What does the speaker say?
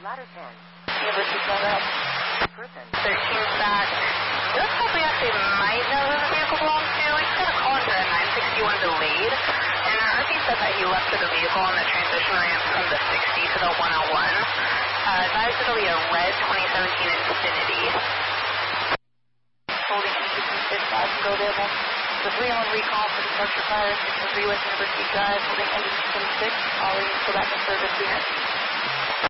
Ladder 10. University Drive up. Person. 13 back. It looks like we actually might know who the vehicle belongs to. We just got a call for a 961 delayed, and our RP said that he left the vehicle on the transition ramp from the 60 to the 101. Advised it'll be a red 2017 Infiniti. Holding N6 and go available. The 3-on recall for departure fire, 603 West University Drive, holding N6, calling Quebec and service unit.